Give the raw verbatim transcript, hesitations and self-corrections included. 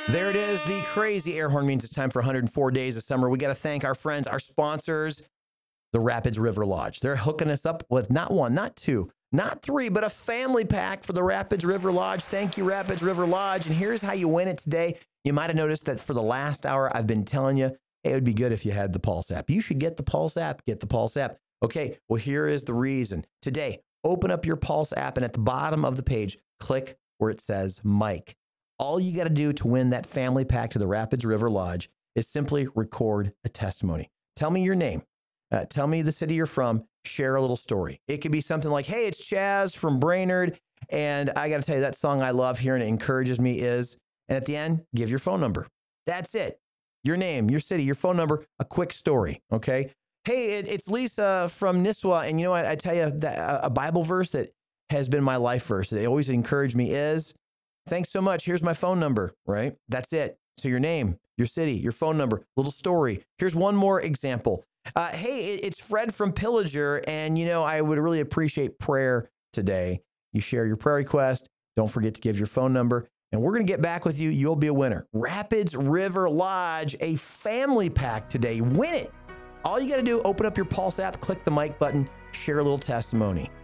There it is. The crazy air horn means it's time for one hundred four days of summer. We got to thank our friends, our sponsors, the Rapids River Lodge. They're hooking us up with not one, not two, not three, but a family pack for the Rapids River Lodge. Thank you, Rapids River Lodge. And here's how you win it today. You might have noticed that for the last hour, I've been telling you, hey, it would be good if you had the Pulse app. You should get the Pulse app. Get the Pulse app. Okay, well, here is the reason. Today, open up your Pulse app, and at the bottom of the page, click where it says Mike. All you got to do to win that family pack to the Rapids River Lodge is simply record a testimony. Tell me your name. Uh, tell me the city you're from. Share a little story. It could be something like, hey, it's Chaz from Brainerd, and I got to tell you, that song I love hearing, it encourages me is, and at the end, give your phone number. That's it. Your name, your city, your phone number, a quick story, okay? Hey, it, it's Lisa from Nisswa, and you know what? I tell you, that, a Bible verse that has been my life verse, that always encouraged me is, thanks so much. Here's my phone number, right? That's it. So your name, your city, your phone number, little story. Here's one more example. Uh, hey, it, it's Fred from Pillager, and you know, I would really appreciate prayer today. You share your prayer request. Don't forget to give your phone number, and we're going to get back with you. You'll be a winner. Rapids River Lodge, a family pack today. Win it. All you got to do, open up your Pulse app, click the mic button, share a little testimony.